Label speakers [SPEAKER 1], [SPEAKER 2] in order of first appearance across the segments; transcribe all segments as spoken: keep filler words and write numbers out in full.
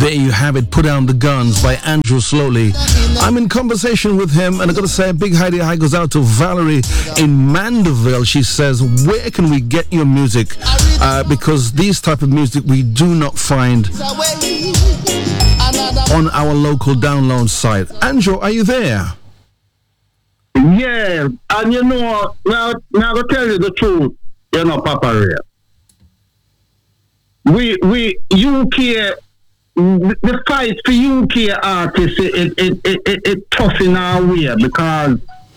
[SPEAKER 1] There you have it, Put Down the Guns by Andrew Slowly. I'm in conversation with him, and I gotta say a big hi hi goes out to Valerie in Mandeville. She says, where can we get your music? Uh, because these type of music we do not find on our local download site. Andrew, are you there?
[SPEAKER 2] Yeah, and you know, now, now I tell you the truth, you know, Papa Ray. We, we, U K, the fight for U K artists, it, it, it, it, it tough in our way because,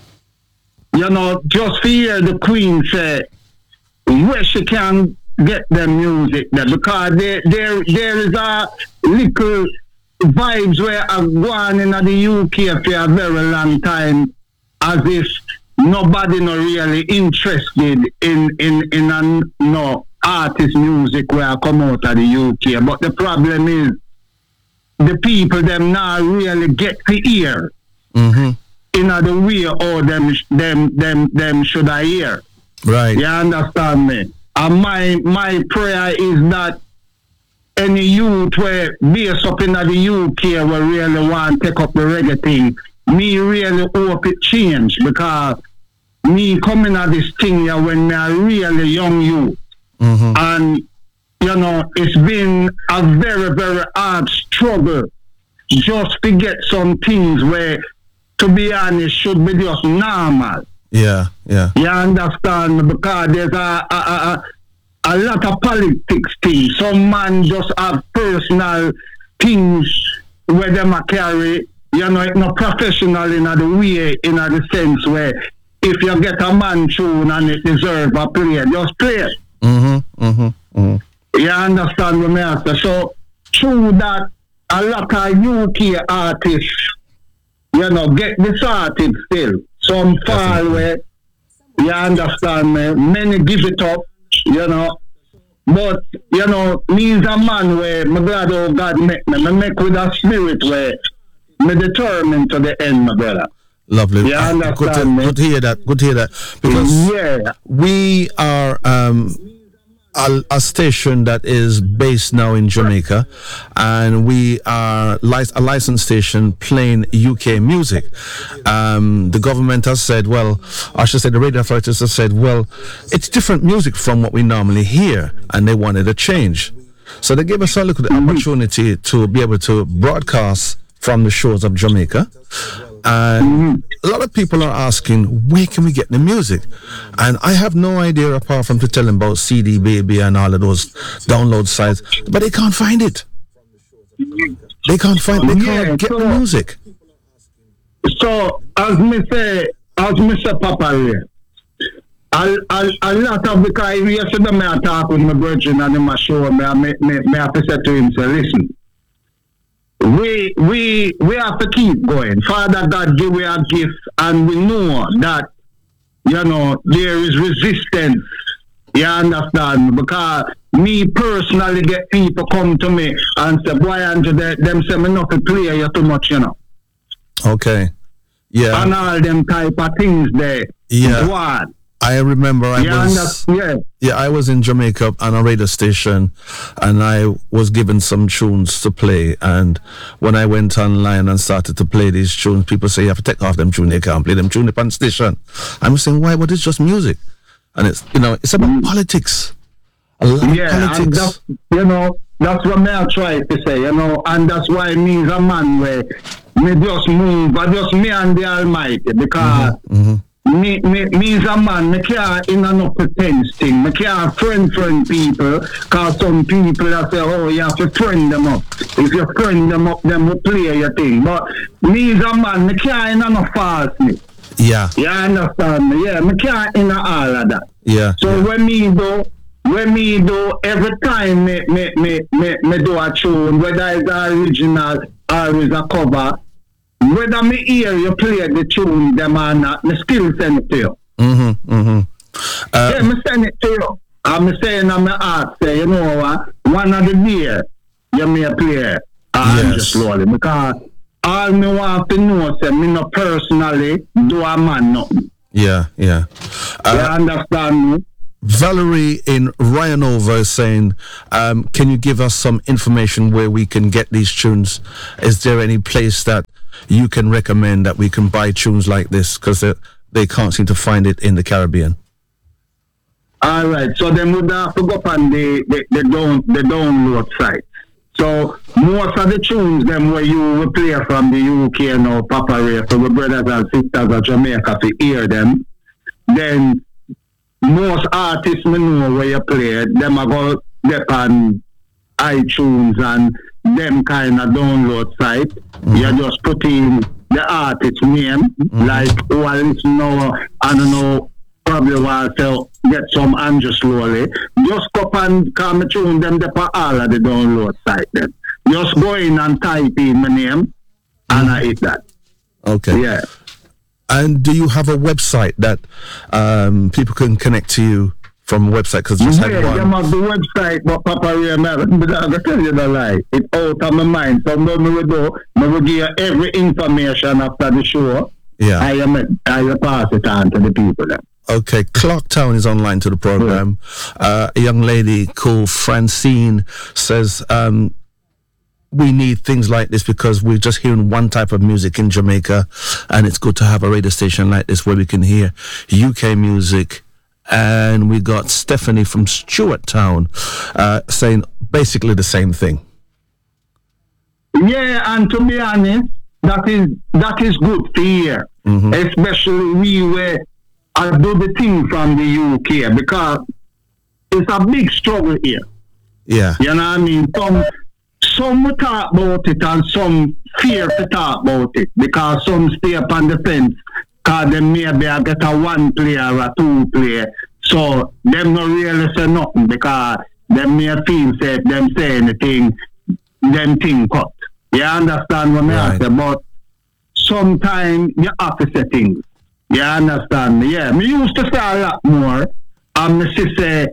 [SPEAKER 2] you know, just for hear the Queen say where she can get their music there, because there, there, there is a little vibes where I've gone in the U K for a very long time, as if nobody not really interested in in in a no artist music where I come out of the U K. But the problem is the people them now really get to hear
[SPEAKER 1] mm-hmm.
[SPEAKER 2] in the way or them them them them should I hear.
[SPEAKER 1] Right.
[SPEAKER 2] You understand me? And my my prayer is that any youth where based up in the U K will really want to take up the reggae thing, me really hope it change, because me coming at this thing here when me a really young youth,
[SPEAKER 1] mm-hmm.
[SPEAKER 2] and you know it's been a very very hard struggle just to get some things where, to be honest, should be just normal.
[SPEAKER 1] Yeah, yeah.
[SPEAKER 2] You understand? Because there's a a, a, a lot of politics things. Some man just have personal things where them a carry. You know, it's not professional in the way, in the sense where if you get a man tune and it deserves a play, just play it.
[SPEAKER 1] Mm-hmm, mm-hmm, mm-hmm.
[SPEAKER 2] You understand what I say? So, through that, a lot of U K artists, you know, get disheartened still. Some fall where, you understand me, many give it up, you know. But, you know, me is a man where, my glad oh God make me, I make with a spirit where me determined to the end, my brother.
[SPEAKER 1] Lovely.
[SPEAKER 2] You
[SPEAKER 1] Uh,
[SPEAKER 2] understand
[SPEAKER 1] good, to,
[SPEAKER 2] me?
[SPEAKER 1] good to hear that. Good to hear that. Because
[SPEAKER 2] Yeah.
[SPEAKER 1] we are um, a, a station that is based now in Jamaica, and we are lic- a licensed station playing U K music. Um, the government has said, well, I should say the radio authorities have said, well, it's different music from what we normally hear, and they wanted a change. So they gave us a little opportunity to be able to broadcast from the shores of Jamaica. And a lot of people are asking, where can we get the music? And I have no idea apart from to tell them about C D Baby and all of those download sites, but they can't find it. They can't find, they can't
[SPEAKER 2] Yeah,
[SPEAKER 1] get
[SPEAKER 2] so-
[SPEAKER 1] the music.
[SPEAKER 2] So, as me say, as me say, Papa Ray, a, a, a lot of, because yesterday I talk with my virgin and in my show, me, me, me, me have to say to him, say, listen, we we we have to keep going. Father God give we a gift, and we know that, you know, there is resistance. You understand? Because me personally get people come to me and say, boy, Andrew, they, them say me not to play you too much, you know.
[SPEAKER 1] Okay. Yeah.
[SPEAKER 2] And all them type of things there.
[SPEAKER 1] Yeah.
[SPEAKER 2] What?
[SPEAKER 1] I remember I
[SPEAKER 2] You
[SPEAKER 1] was
[SPEAKER 2] understand? Yeah.
[SPEAKER 1] yeah I was in Jamaica on a radio station, and I was given some tunes to play. And when I went online and started to play these tunes, people say you have to take off them tunes. You can't play them tunes upon station. I'm saying, why? But it's just music, and it's you know it's about mm. politics. A lot
[SPEAKER 2] Yeah,
[SPEAKER 1] of
[SPEAKER 2] and
[SPEAKER 1] politics.
[SPEAKER 2] that's, you know, that's what me I try to say, you know, and that's why me is a man where me just move, but just me and the Almighty, because
[SPEAKER 1] Mm-hmm. Mm-hmm.
[SPEAKER 2] Me, me, me is a man, me can't in a no pretense thing. Me can't friend friend people, because some people that say, oh, you have to friend them up. If you friend them up, then we play your thing. But me is a man, me can't in a no falseness.
[SPEAKER 1] Yeah.
[SPEAKER 2] You understand me? Yeah, me can't in a all of that.
[SPEAKER 1] Yeah.
[SPEAKER 2] So
[SPEAKER 1] yeah.
[SPEAKER 2] when me do, when me do, every time me, me, me, me, me do a tune, whether it's original or it's a cover, whether me hear you play the tune, them or not, me still send it to you.
[SPEAKER 1] Mm-hmm, mm-hmm. Uh,
[SPEAKER 2] yeah, me send it to you. I'm saying on my heart, say, you know what, one of the day, you may play uh,
[SPEAKER 1] yes.
[SPEAKER 2] just slowly, because all me want to know, say, me no personally do a man nothing.
[SPEAKER 1] Yeah, yeah.
[SPEAKER 2] You
[SPEAKER 1] Uh,
[SPEAKER 2] understand me?
[SPEAKER 1] Valerie in Ryanova is saying, um, can you give us some information where we can get these tunes? Is there any place that you can recommend that we can buy tunes like this? Because they, they can't seem to find it in the Caribbean.
[SPEAKER 2] All right, so they would have to go up on the, the, the, down, the download site. So most of the tunes them where you will play from the U K now, Papa Ray, so the brothers and sisters of Jamaica to hear them. Then most artists me know where you play, them are go up on iTunes and them kind of download site. Mm-hmm. You just put in the artist name, mm-hmm. like who I listen now, I don't know, probably want to get some Andrew slowly. Just go up and come and tune them up on all of the download site then. Just go in and type in my name mm-hmm. and I hit that.
[SPEAKER 1] Okay.
[SPEAKER 2] Yeah.
[SPEAKER 1] And do you have a website that um, people can connect to you from a website? Because just
[SPEAKER 2] yeah,
[SPEAKER 1] had one.
[SPEAKER 2] them have the website, but Papa Ray, but I'm going to tell you the lie. It's out of my mind. So what we will do, we will give you every information after the show.
[SPEAKER 1] Yeah.
[SPEAKER 2] I am I will pass it on to the people then.
[SPEAKER 1] Okay, Clarktown is online to the program. Yeah. Uh, a young lady called Francine says, um, we need things like this because we're just hearing one type of music in Jamaica, and it's good to have a radio station like this where we can hear U K music. And we got Stephanie from Stewarttown uh, saying basically the same thing.
[SPEAKER 2] Yeah, and to be honest, that is that is good to hear, mm-hmm. especially we were I do the thing from the U K because it's a big struggle here.
[SPEAKER 1] Yeah,
[SPEAKER 2] you know what I mean. Some some will talk about it and some fear to talk about it because some stay up on the fence because them maybe get a one player or a two player, so them not really say nothing because them may feel say them say anything, them thing cut. You understand what I say? But sometimes you have to say things. You understand me? Yeah, me used to say a lot more, and me see say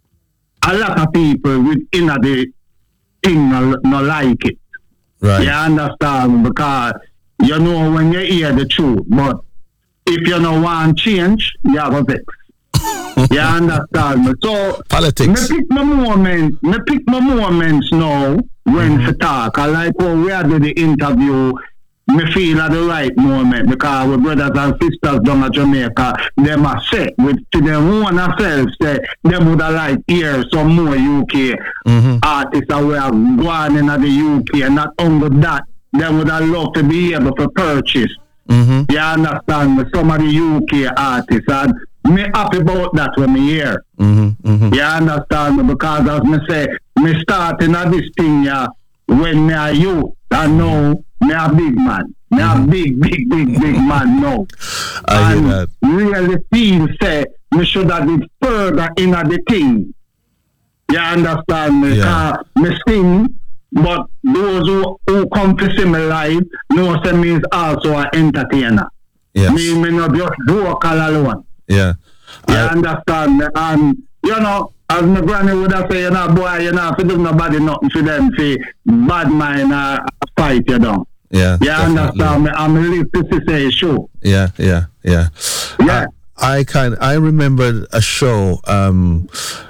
[SPEAKER 2] a lot of people within the thing no, no like it.
[SPEAKER 1] Right.
[SPEAKER 2] You understand? Because you know when you hear the truth, but if you don't want change, you have a vex. You understand me? So
[SPEAKER 1] politics.
[SPEAKER 2] Me pick my moments. Me pick my moments now when mm-hmm. to talk. I like when we had the interview. Me feel at the right moment because our brothers and sisters down in Jamaica, them are set with to them own themselves. Say them would have like hear some more U K mm-hmm. artists that we have gone in the U K, and not only that, they would have loved to be able to purchase. Mm-hmm. You understand me? Some of the U K artists, and me happy about that when me hear. Mm-hmm. Mm-hmm. You understand me? Because as me say, me starting at this thing yeah, when me are youth, I know. Me a big man. Me a big, big, big, big man now.
[SPEAKER 1] I
[SPEAKER 2] and
[SPEAKER 1] hear that.
[SPEAKER 2] Really feel say me should have been further in the thing. You understand me?
[SPEAKER 1] Yeah.
[SPEAKER 2] Uh, me sing, but those who, who come to see me live know say me is also an entertainer.
[SPEAKER 1] Yes.
[SPEAKER 2] Me, me not just vocal alone.
[SPEAKER 1] Yeah.
[SPEAKER 2] You
[SPEAKER 1] I,
[SPEAKER 2] understand me? And you know, as my granny would have said, you know, boy, you know, if you do nobody nothing for them, say bad mind uh, fight you down.
[SPEAKER 1] Yeah,
[SPEAKER 2] you understand me? I'm live to say show.
[SPEAKER 1] Yeah, yeah, yeah.
[SPEAKER 2] Yeah.
[SPEAKER 1] I, I kind I remembered a show um,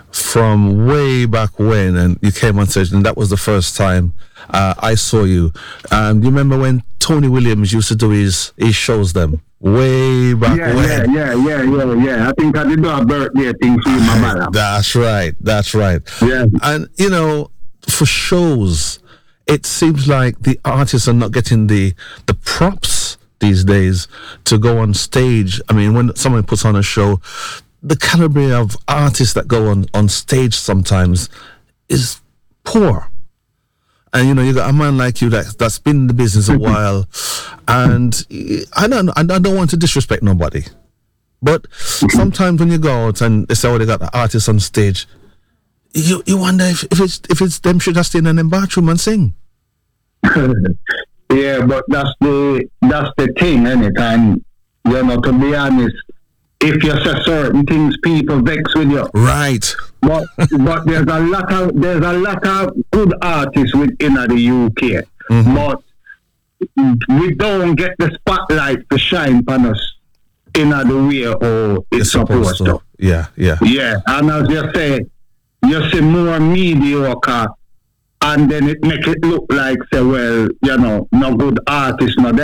[SPEAKER 1] from way back when, and you came on stage, and that was the first time uh, I saw you. Um, you remember when Tony Williams used to do his his shows them way back
[SPEAKER 2] yeah,
[SPEAKER 1] when?
[SPEAKER 2] Yeah, yeah, yeah, yeah, yeah. I think I did do a birthday thing for you, my man.
[SPEAKER 1] That's right. That's right.
[SPEAKER 2] Yeah.
[SPEAKER 1] And you know, for shows, it seems like the artists are not getting the the props these days to go on stage. I mean, when someone puts on a show, the caliber of artists that go on, on stage sometimes is poor. And you know, you got a man like you that that's been in the business a while, and I don't I don't want to disrespect nobody, but sometimes when you go out and they say, "Oh, they got the artists on stage," you you wonder if, if it's if it's them should have stayed in the bathroom and sing.
[SPEAKER 2] Yeah, but that's the that's the thing, anytime, you know, to be honest, if you say certain things, people vex with you.
[SPEAKER 1] Right.
[SPEAKER 2] But but there's a lot of there's a lot of good artists within the U K. Mm-hmm. But we don't get the spotlight to shine on us. in the way how it's,
[SPEAKER 1] It's
[SPEAKER 2] supposed,
[SPEAKER 1] supposed to.
[SPEAKER 2] to.
[SPEAKER 1] Yeah, yeah.
[SPEAKER 2] Yeah, and as you say, you see more mediocre, and then it make it look like, say, well, you know, no good artist, no